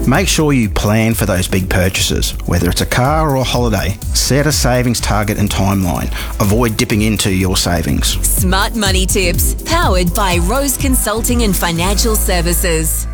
Make sure you plan for those big purchases, whether it's a car or a holiday. Set a savings target and timeline. Avoid dipping into your savings. Smart Money Tips, powered by Rose Consulting and Financial Services.